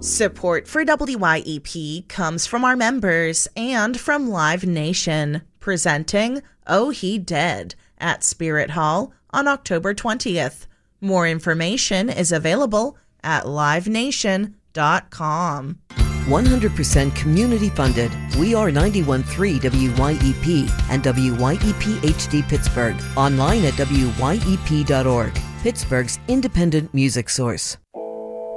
Support for WYEP comes from our members and from Live Nation, presenting Oh He Dead at Spirit Hall on October 20th. More information is available at livenation.com. 100% community funded. We are 91.3 WYEP and WYEP HD Pittsburgh. Online at WYEP.org. Pittsburgh's independent music source.